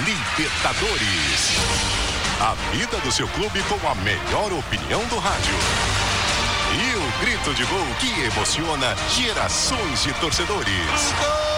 Libertadores. A vida do seu clube com a melhor opinião do rádio. E o grito de gol que emociona gerações de torcedores.